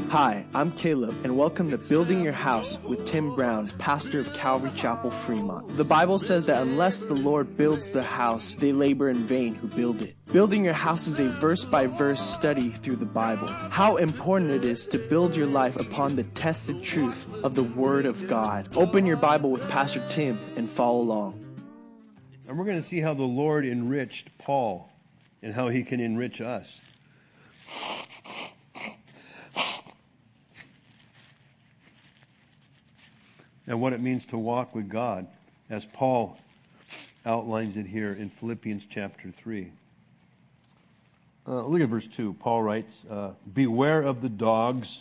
Hi, I'm Caleb, and welcome to Building Your House with Tim Brown, pastor of Calvary Chapel, Fremont. The Bible says that unless the Lord builds the house, they labor in vain who build it. Building Your House is a verse-by-verse study through the Bible. How important it is to build your life upon the tested truth of the Word of God. Open your Bible with Pastor Tim and follow along. And we're going to see how the Lord enriched Paul and how he can enrich us. And what it means to walk with God, as Paul outlines it here in Philippians chapter 3. Look at verse 2. Paul writes, beware of the dogs,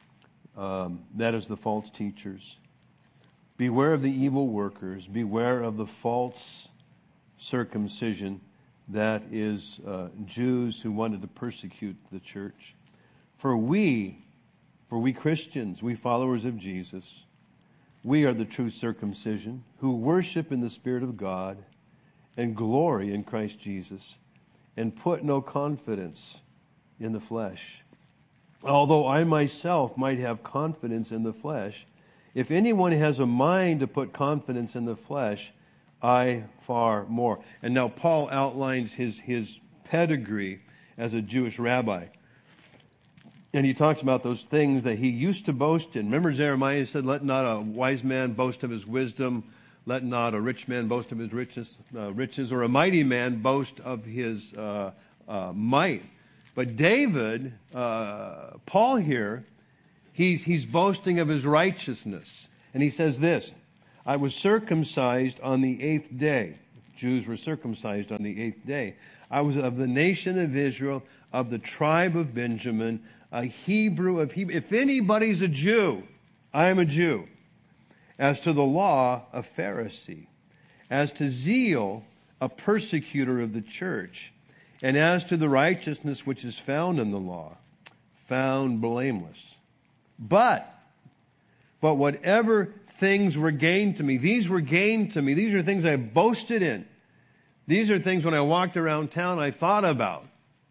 that is the false teachers. Beware of the evil workers. Beware of the false circumcision, that is Jews who wanted to persecute the church. For we Christians, we followers of Jesus, we are the true circumcision who worship in the Spirit of God and glory in Christ Jesus and put no confidence in the flesh. Although I myself might have confidence in the flesh, if anyone has a mind to put confidence in the flesh, I far more. And now Paul outlines his pedigree as a Jewish rabbi. And he talks about those things that he used to boast in. Remember Jeremiah said, let not a wise man boast of his wisdom, let not a rich man boast of his riches, or a mighty man boast of his might. But David, Paul here, he's boasting of his righteousness. And he says this, I was circumcised on the 8th day. Jews were circumcised on the 8th day. I was of the nation of Israel, of the tribe of Benjamin, a Hebrew of Hebrew. If anybody's a Jew, I am a Jew. As to the law, a Pharisee. As to zeal, a persecutor of the church. And as to the righteousness which is found in the law, found blameless. But whatever things were gained to me, these were gained to me. These are things I boasted in. These are things when I walked around town I thought about.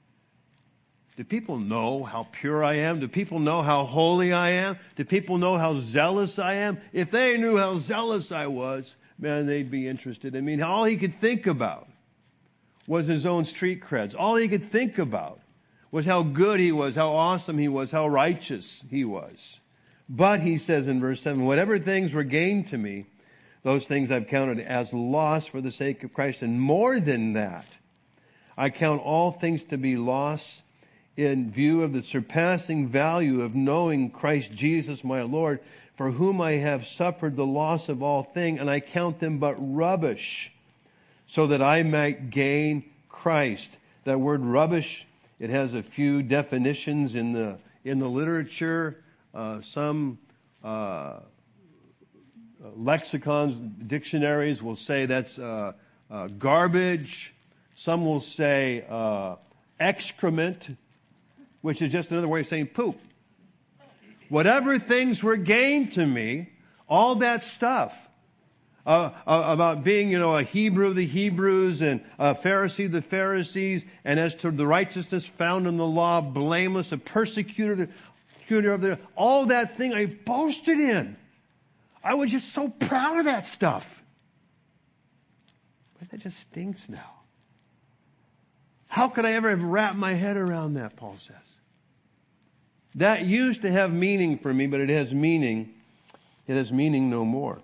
Do people know how pure I am? Do people know how holy I am? Do people know how zealous I am? If they knew how zealous I was, man, they'd be interested. I mean, all he could think about was his own street creds. All he could think about was how good he was, how awesome he was, how righteous he was. But he says in verse 7, whatever things were gained to me, those things I've counted as loss for the sake of Christ. And more than that, I count all things to be loss in view of the surpassing value of knowing Christ Jesus my Lord, for whom I have suffered the loss of all things, and I count them but rubbish, so that I might gain Christ. That word rubbish, it has a few definitions in the literature. Some lexicons, dictionaries will say that's garbage. Some will say excrement, which is just another way of saying poop. Whatever things were gained to me, all that stuff about being, a Hebrew of the Hebrews and a Pharisee of the Pharisees, and as to the righteousness found in the law, blameless, a persecutor of the, all that thing I boasted in. I was just so proud of that stuff. But that just stinks now. How could I ever have wrapped my head around that, Paul says. That used to have meaning for me, but it has meaning no more.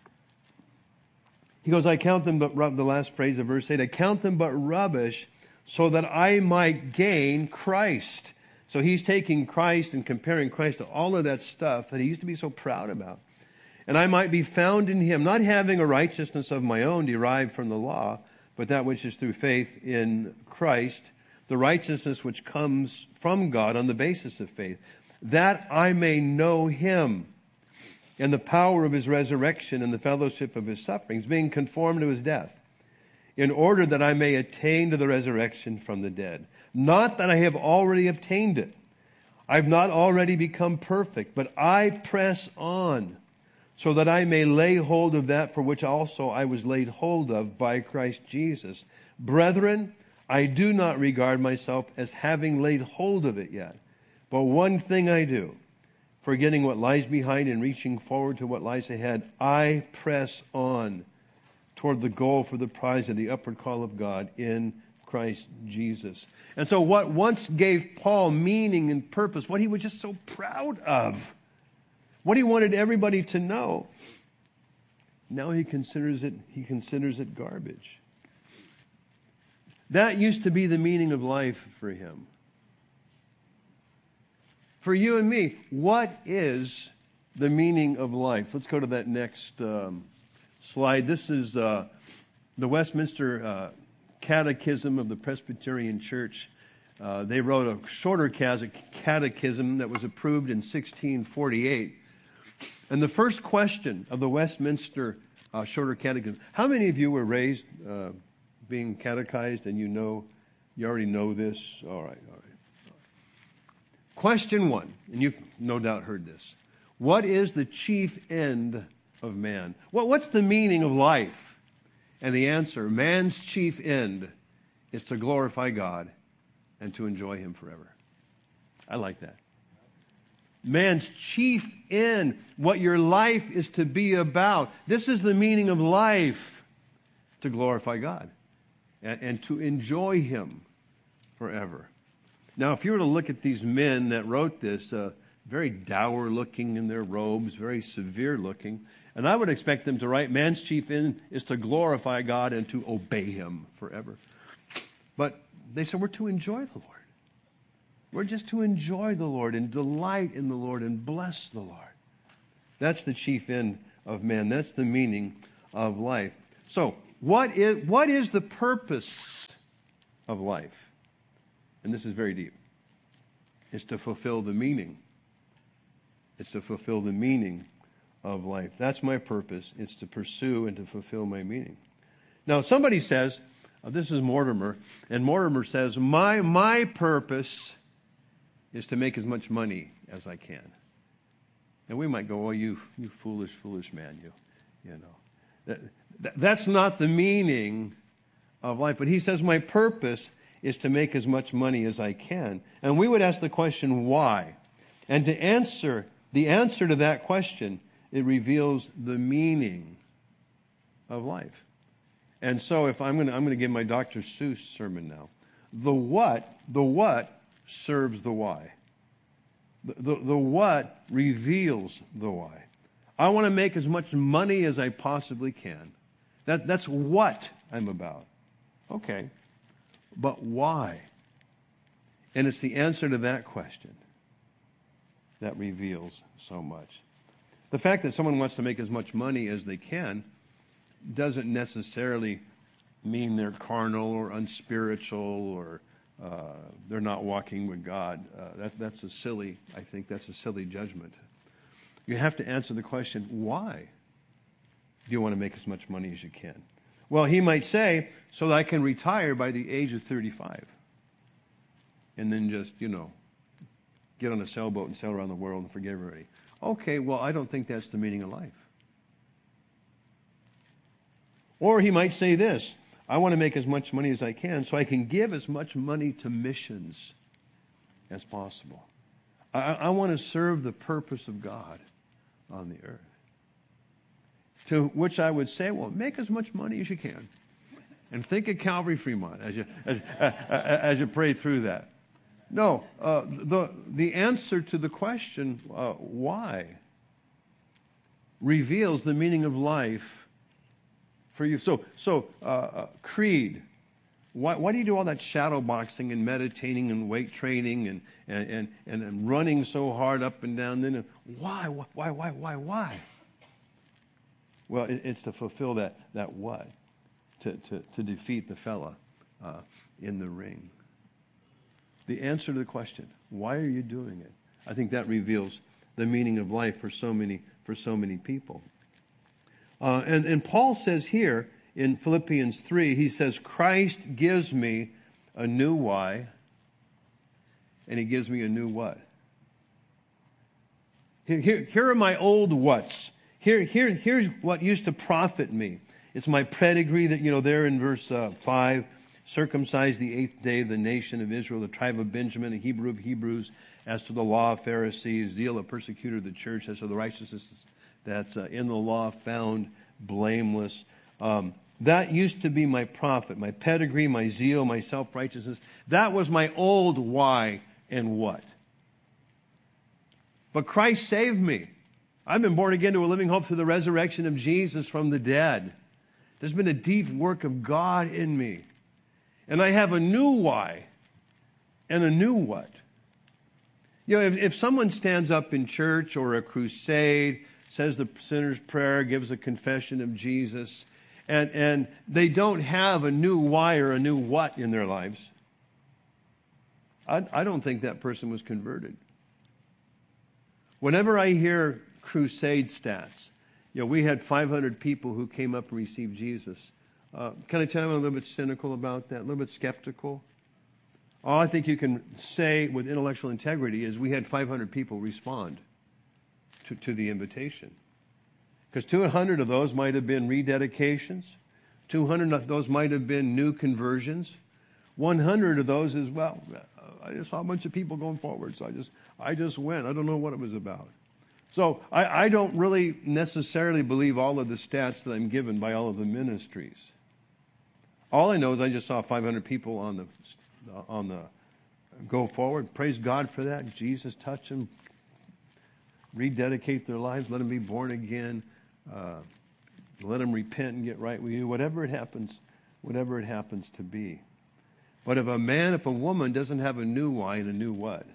He goes, I count them but, the last phrase of verse 8, I count them but rubbish so that I might gain Christ. So he's taking Christ and comparing Christ to all of that stuff that he used to be so proud about. And I might be found in him, not having a righteousness of my own derived from the law, but that which is through faith in Christ, the righteousness which comes from God on the basis of faith, that I may know him and the power of his resurrection and the fellowship of his sufferings, being conformed to his death, in order that I may attain to the resurrection from the dead. Not that I have already obtained it. I've not already become perfect, but I press on so that I may lay hold of that for which also I was laid hold of by Christ Jesus. Brethren, I do not regard myself as having laid hold of it yet. But one thing I do, Forgetting what lies behind and reaching forward to what lies ahead, I press on toward the goal for the prize of the upward call of God in Christ Jesus. And so what once gave Paul meaning and purpose, what he was just so proud of, what he wanted everybody to know, now he considers it garbage. That used to be the meaning of life for him. For you and me, what is the meaning of life? Let's go to that next slide. This is the Westminster Catechism of the Presbyterian Church. They wrote a shorter catechism that was approved in 1648. And the first question of the Westminster Shorter Catechism, how many of you were raised being catechized and you already know this? All right. Question 1, and you've no doubt heard this. What is the chief end of man? What's the meaning of life? And the answer, man's chief end is to glorify God and to enjoy Him forever. I like that. Man's chief end, what your life is to be about. This is the meaning of life, to glorify God and to enjoy Him forever. Now, if you were to look at these men that wrote this, very dour looking in their robes, very severe looking, and I would expect them to write, man's chief end is to glorify God and to obey Him forever. But they said, we're to enjoy the Lord. We're just to enjoy the Lord and delight in the Lord and bless the Lord. That's the chief end of man. That's the meaning of life. So, what is the purpose of life? And this is very deep. It's to fulfill the meaning. It's to fulfill the meaning of life. That's my purpose. It's to pursue and to fulfill my meaning. Now, somebody says, this is Mortimer, and Mortimer says, my purpose is to make as much money as I can. And we might go, oh, you foolish man, you know. That's not the meaning of life. But he says, my purpose is to make as much money as I can. And we would ask the question, why? And the answer to that question, it reveals the meaning of life. And so if I'm going to give my Dr. Seuss sermon now. The what serves the why. The what reveals the why. I want to make as much money as I possibly can. That's what I'm about. Okay. But why? And it's the answer to that question that reveals so much. The fact that someone wants to make as much money as they can doesn't necessarily mean they're carnal or unspiritual or they're not walking with God. That's a silly judgment. You have to answer the question, why do you want to make as much money as you can? Well, he might say, so that I can retire by the age of 35. And then just, get on a sailboat and sail around the world and forget everybody. Okay, well, I don't think that's the meaning of life. Or he might say this, I want to make as much money as I can so I can give as much money to missions as possible. I want to serve the purpose of God on the earth. To which I would say, well, make as much money as you can. And think of Calvary Fremont as you pray through that. No, the answer to the question, why, reveals the meaning of life for you. So creed. Why do you do all that shadow boxing and meditating and weight training and running so hard up and down? Then why? Well, it's to fulfill that what? To defeat the fella in the ring. The answer to the question, why are you doing it? I think that reveals the meaning of life for so many people. And Paul says here in Philippians 3, he says, Christ gives me a new why, and He gives me a new what. Here are my old whats. Here's what used to profit me. It's my pedigree that, there in verse 5, circumcised the 8th day of the nation of Israel, the tribe of Benjamin, a Hebrew of Hebrews, as to the law of Pharisees, zeal of persecutor of the church, as to the righteousness that's in the law found blameless. That used to be my profit, my pedigree, my zeal, my self-righteousness. That was my old why and what. But Christ saved me. I've been born again to a living hope through the resurrection of Jesus from the dead. There's been a deep work of God in me. And I have a new why and a new what. You know, if someone stands up in church or a crusade, says the sinner's prayer, gives a confession of Jesus, and they don't have a new why or a new what in their lives, I don't think that person was converted. Whenever I hear crusade stats, you know, we had 500 people who came up and received Jesus. Can I tell you I'm a little bit cynical about that, a little bit skeptical? All I think you can say with intellectual integrity is we had 500 people respond to the invitation. Because 200 of those might have been rededications. 200 of those might have been new conversions. 100 of those is, well, I just saw a bunch of people going forward, so I just went. I don't know what it was about. So I don't really necessarily believe all of the stats that I'm given by all of the ministries. All I know is I just saw 500 people on the go forward. Praise God for that. Jesus touch them, rededicate their lives, let them be born again, let them repent and get right with you. Whatever it happens to be. But if a woman doesn't have a new why and a new what,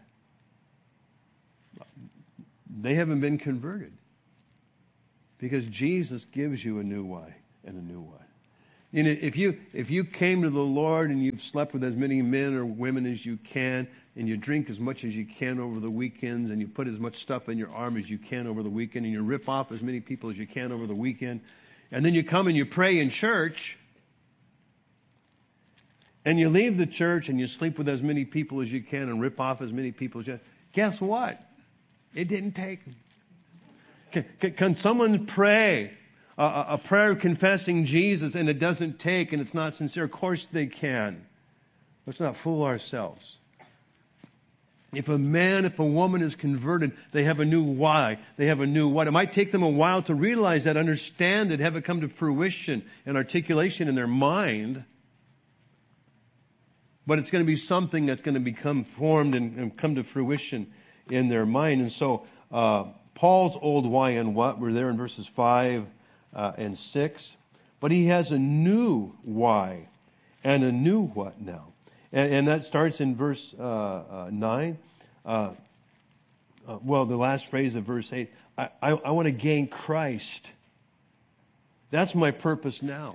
they haven't been converted. Because Jesus gives you a new why and a new what. You know, if you came to the Lord and you've slept with as many men or women as you can, and you drink as much as you can over the weekends, and you put as much stuff in your arm as you can over the weekend, and you rip off as many people as you can over the weekend, and then you come and you pray in church, and you leave the church and you sleep with as many people as you can and rip off as many people as you can, guess what? It didn't take. Can someone pray a prayer confessing Jesus and it doesn't take and it's not sincere? Of course they can. Let's not fool ourselves. If a woman is converted, they have a new why. They have a new what. It might take them a while to realize that, understand it, have it come to fruition and articulation in their mind. But it's going to be something that's going to become formed and come to fruition in their mind. And so Paul's old why and what were there in verses 5 and 6. But he has a new why and a new what now. And that starts in verse 9. The last phrase of verse 8. I want to gain Christ. That's my purpose now.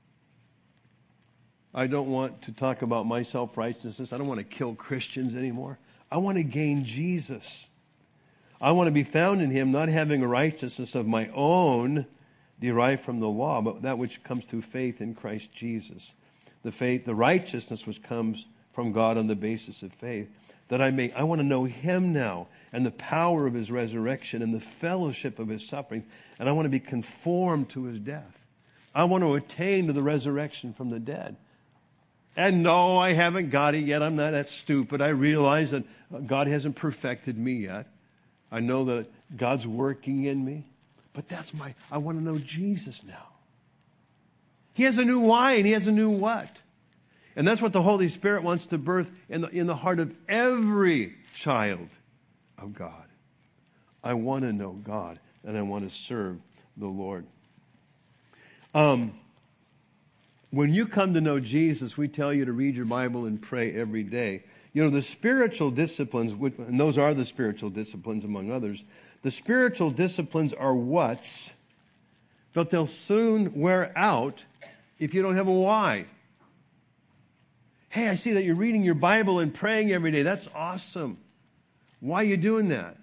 I don't want to talk about my self-righteousness. I don't want to kill Christians anymore. I want to gain Jesus. I want to be found in him, not having a righteousness of my own derived from the law, but that which comes through faith in Christ Jesus. The righteousness which comes from God on the basis of faith, that I want to know him now and the power of his resurrection and the fellowship of his suffering, and I want to be conformed to his death. I want to attain to the resurrection from the dead. And no, I haven't got it yet. I'm not that stupid. I realize that God hasn't perfected me yet. I know that God's working in me. But I want to know Jesus now. He has a new why and he has a new what. And that's what the Holy Spirit wants to birth in the heart of every child of God. I want to know God and I want to serve the Lord. When you come to know Jesus, we tell you to read your Bible and pray every day. You know, the spiritual disciplines, and those are the spiritual disciplines among others, the spiritual disciplines are what's, but they'll soon wear out if you don't have a why. Hey, I see that you're reading your Bible and praying every day. That's awesome. Why are you doing that?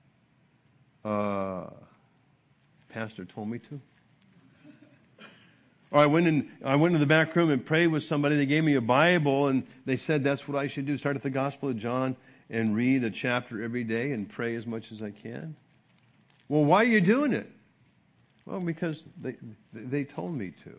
Pastor told me to. Or I went into the back room and prayed with somebody. They gave me a Bible and they said that's what I should do. Start at the Gospel of John and read a chapter every day and pray as much as I can. Well, why are you doing it? Well, because they told me to.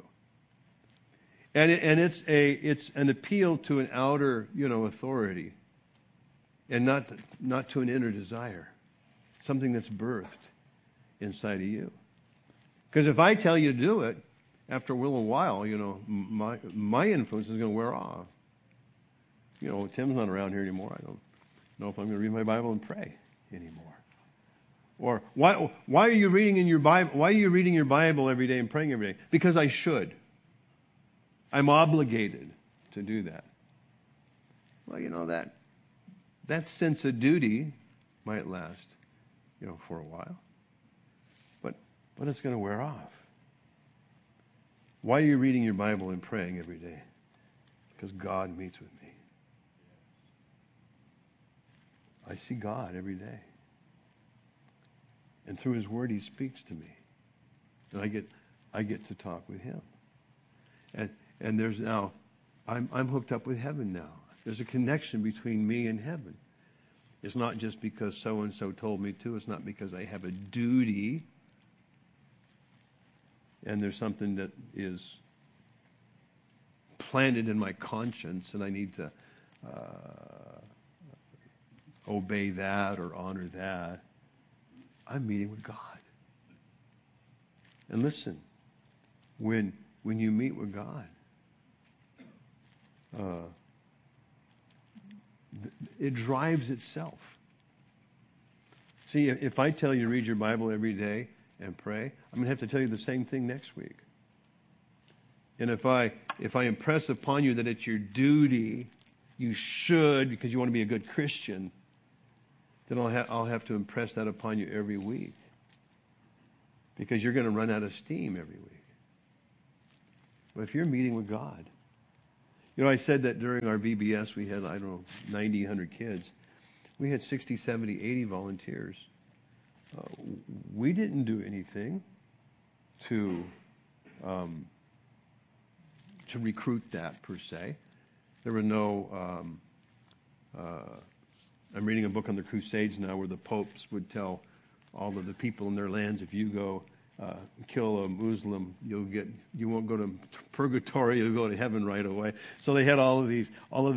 And it's an appeal to an outer, authority. and not to an inner desire, something that's birthed inside of you. Because if I tell you to do it, after a little while, my influence is going to wear off. Tim's not around here anymore. I don't know if I'm going to read my Bible and pray anymore. Or why are you reading in your Bible? Why are you reading your Bible every day and praying every day? Because I should. I'm obligated to do that. Well, that sense of duty might last, for a while. But it's going to wear off. Why are you reading your Bible and praying every day? Because God meets with me. I see God every day. And through His Word, He speaks to me. And I get to talk with Him. And there's now, I'm hooked up with heaven now. There's a connection between me and heaven. It's not just because so-and-so told me to. It's not because I have a duty. And there's something that is planted in my conscience, and I need to obey that or honor that. I'm meeting with God. And listen, when you meet with God, it drives itself. See, if I tell you to read your Bible every day and pray, I'm going to have to tell you the same thing next week. And if I impress upon you that it's your duty, you should, because you want to be a good Christian, then I'll have to impress that upon you every week. Because you're going to run out of steam every week. But if you're meeting with God, I said that during our VBS we had, 90, 100 kids. We had 60, 70, 80 volunteers. We didn't do anything to recruit that per se. There were no. I'm reading a book on the Crusades now, where the popes would tell all of the people in their lands, if you go kill a Muslim, you won't go to purgatory, you'll go to heaven right away. So they had all of these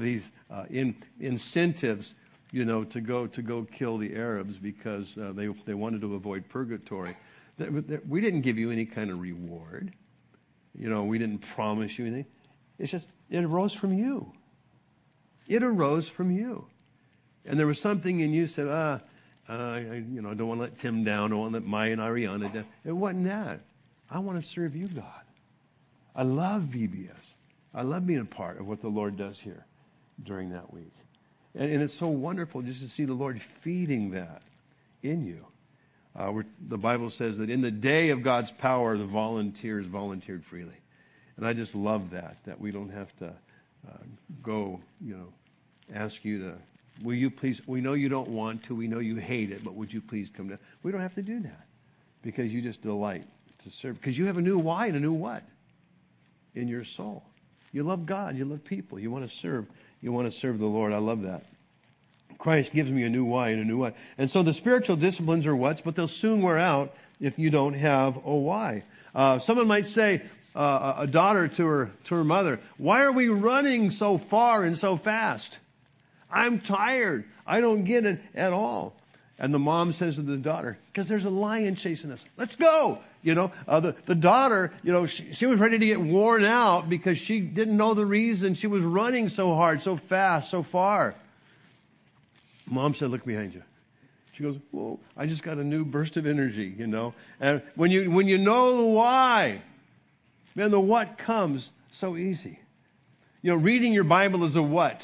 incentives, to go kill the Arabs because they wanted to avoid purgatory. We didn't give you any kind of reward. We didn't promise you anything. It's just, it arose from you. It arose from you. And there was something in you that said, I don't want to let Tim down. I don't want to let Maya and Ariana down. It wasn't that. I want to serve you, God. I love VBS. I love being a part of what the Lord does here during that week. And it's so wonderful just to see the Lord feeding that in you. The Bible says that in the day of God's power, the volunteers volunteered freely. And I just love that we don't have to go, ask you to, will you please, we know you don't want to, we know you hate it, but would you please come down? We don't have to do that because you just delight to serve. Because you have a new why and a new what in your soul. You love God, you love people, you want to serve the Lord. I love that. Christ gives me a new why and a new what. And so the spiritual disciplines are what's, but they'll soon wear out if you don't have a why. Someone might say, a daughter to her mother, why are we running so far and so fast? I'm tired. I don't get it at all. And the mom says to the daughter, because there's a lion chasing us. Let's go. The daughter, she was ready to get worn out because she didn't know the reason. She was running so hard, so fast, so far. Mom said, look behind you. She goes, whoa, I just got a new burst of energy, And when you know the why, man, the what comes so easy. Reading your Bible is a what.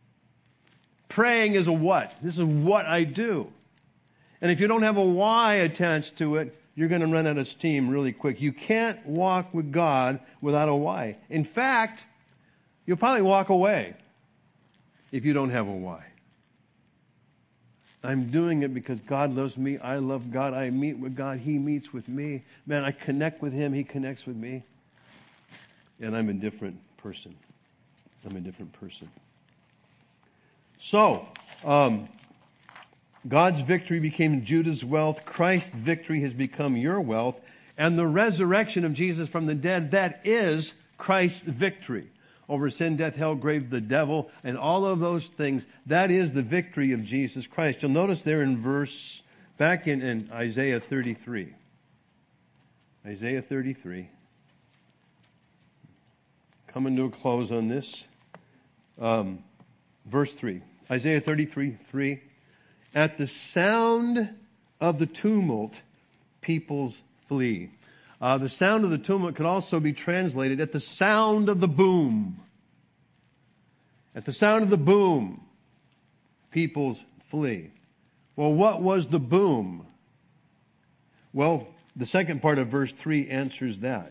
Praying is a what. This is what I do. And if you don't have a why attached to it, you're going to run out of steam really quick. You can't walk with God without a why. In fact, you'll probably walk away if you don't have a why. I'm doing it because God loves me. I love God. I meet with God. He meets with me. Man, I connect with Him. He connects with me. And I'm a different person. So, God's victory became Judah's wealth. Christ's victory has become your wealth. And the resurrection of Jesus from the dead, that is Christ's victory. over sin, death, hell, grave, the devil, and all of those things. That is the victory of Jesus Christ. You'll notice there in back in Isaiah 33. Isaiah 33. Coming to a close on this. Verse 3. Isaiah 33:3. At the sound of the tumult, peoples flee. The sound of the tumult could also be translated at the sound of the boom. At the sound of the boom, peoples flee. Well, what was the boom? Well, the second part of verse 3 answers that.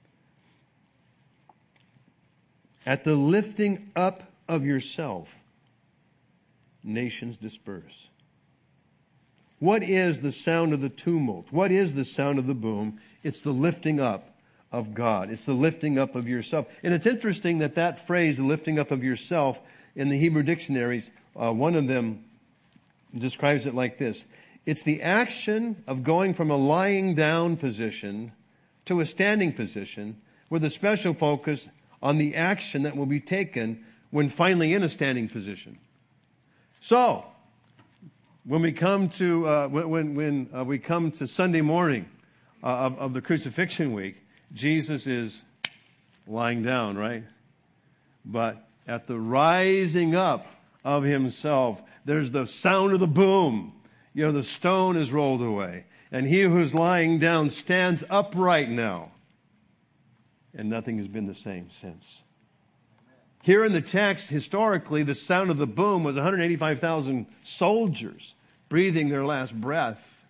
At the lifting up of yourself, nations disperse. What is the sound of the tumult? What is the sound of the boom? It's the lifting up of God. It's the lifting up of yourself. And it's interesting that phrase, the lifting up of yourself, in the Hebrew dictionaries, one of them describes it like this. It's the action of going from a lying down position to a standing position with a special focus on the action that will be taken when finally in a standing position. So, when we come to we come to Sunday morning of the crucifixion week, Jesus is lying down, right? But at the rising up of himself, there's the sound of the boom. You know, the stone is rolled away, and he who's lying down stands upright now, and nothing has been the same since. Here in the text, historically, the sound of the boom was 185,000 soldiers breathing their last breath,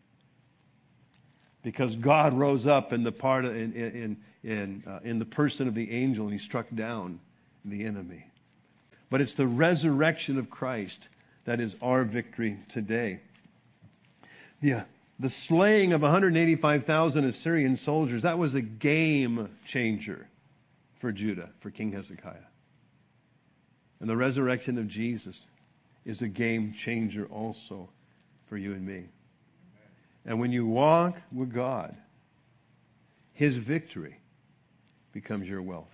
because God rose up in the person of the angel, and he struck down the enemy. But it's the resurrection of Christ that is our victory today. Yeah, the slaying of 185,000 Assyrian soldiers, that was a game changer for Judah, for King Hezekiah. And the resurrection of Jesus is a game changer also for you and me. And when you walk with God, his victory becomes your wealth.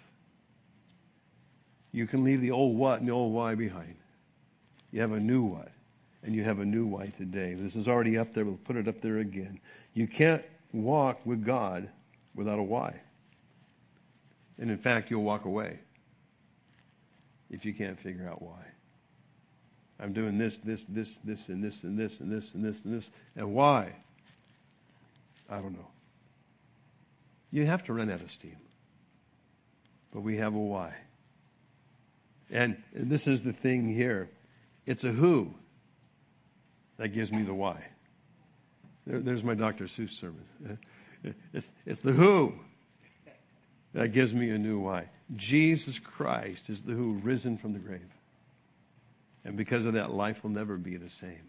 You can leave the old what and the old why behind. You have a new what, and you have a new why today. This is already up there. We'll put it up there again. You can't walk with God without a why. And in fact, you'll walk away if you can't figure out why. I'm doing this, and this, and this, and this, and this, and this, and this. And why? I don't know. You have to run out of steam. But we have a why. And this is the thing here. It's a who that gives me the why. There's my Dr. Seuss sermon. It's the who that gives me a new why. Jesus Christ is the who risen from the grave. And because of that, life will never be the same.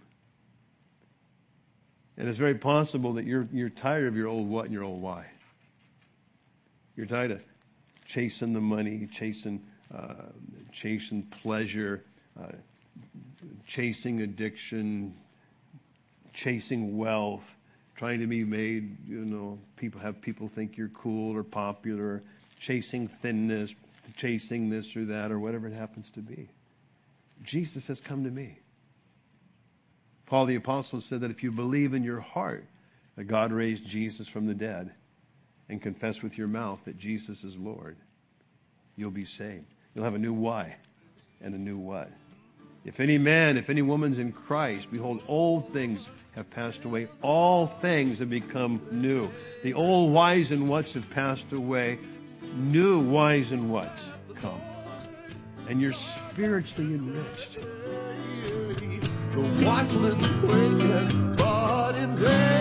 And it's very possible that you're tired of your old what and your old why. You're tired of chasing the money, chasing pleasure, chasing addiction, chasing wealth, trying to be made, people think you're cool or popular, chasing thinness, chasing this or that or whatever it happens to be. Jesus has come to me. Paul the Apostle said that if you believe in your heart that God raised Jesus from the dead and confess with your mouth that Jesus is Lord, you'll be saved. You'll have a new why and a new what. If any man, if any woman's in Christ, behold, old things have passed away. All things have become new. The old whys and whats have passed away. New whys and whats come. And you're spiritually enriched. The watchman waketh, but in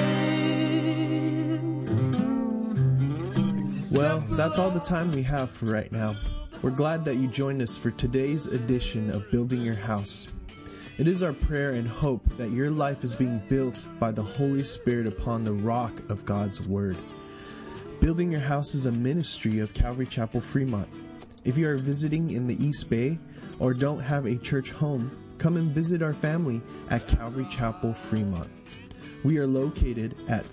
vain. Well, that's all the time we have for right now. We're glad that you joined us for today's edition of Building Your House. It is our prayer and hope that your life is being built by the Holy Spirit upon the rock of God's Word. Building Your House is a ministry of Calvary Chapel Fremont. If you are visiting in the East Bay or don't have a church home, come and visit our family at Calvary Chapel Fremont. We are located at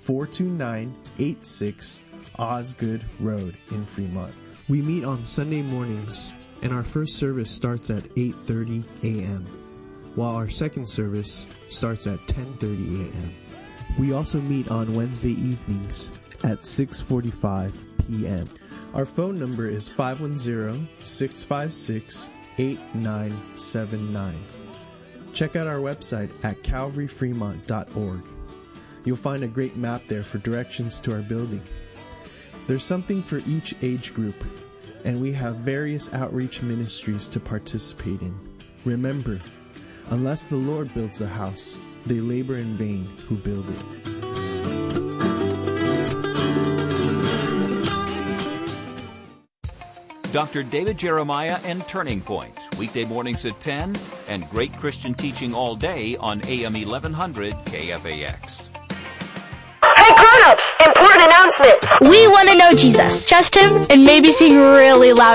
42986 Osgood Road in Fremont. We meet on Sunday mornings and our first service starts at 8:30 a.m., while our second service starts at 10:30 a.m. We also meet on Wednesday evenings at 6:45 p.m. Our phone number is 510-656-8979. Check out our website at calvaryfremont.org. You'll find a great map there for directions to our building. There's something for each age group, and we have various outreach ministries to participate in. Remember, unless the Lord builds a house, they labor in vain who build it. Dr. David Jeremiah and Turning Point, weekday mornings at 10, and great Christian teaching all day on AM 1100 KFAX. Hey grown-ups, important announcement. We want to know Jesus. Trust him and maybe sing really loud.